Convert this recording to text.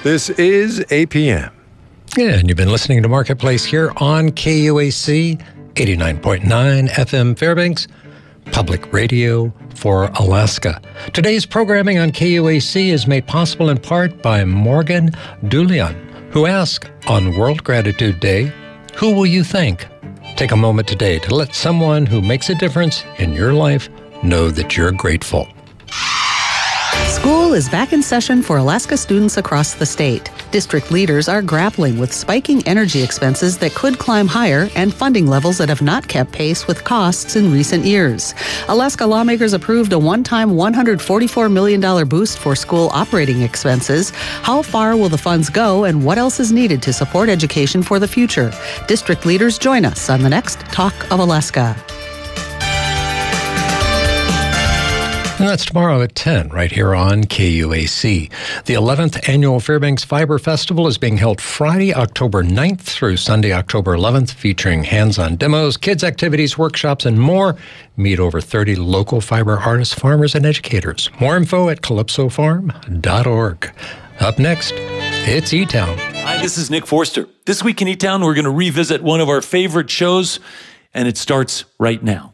This is APM. Yeah, and you've been listening to Marketplace here on KUAC 89.9 FM Fairbanks, public radio for Alaska. Today's programming on KUAC is made possible in part by Morgan Dulian, who asked on World Gratitude Day, who will you thank? Take a moment today to let someone who makes a difference in your life know that you're grateful. School is back in session for Alaska students across the state. District leaders are grappling with spiking energy expenses that could climb higher and funding levels that have not kept pace with costs in recent years. Alaska lawmakers approved a one-time $144 million boost for school operating expenses. How far will the funds go, and what else is needed to support education for the future? District leaders join us on the next Talk of Alaska. And that's tomorrow at 10, right here on KUAC. The 11th Annual Fairbanks Fiber Festival is being held Friday, October 9th through Sunday, October 11th, featuring hands-on demos, kids' activities, workshops, and more. Meet over 30 local fiber artists, farmers, and educators. More info at calypsofarm.org. Up next, it's E-Town. Hi, this is Nick Forster. This week in E-Town, we're going to revisit one of our favorite shows, and it starts right now.